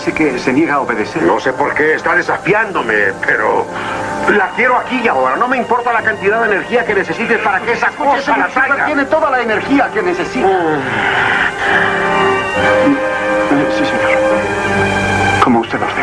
parece que se niega a obedecer. No sé por qué está desafiándome, pero la quiero aquí y ahora. No me importa la cantidad de energía que necesites para que esa cosa la traiga. Tiene toda la energía que necesita. Sí, señor. Como usted ordene.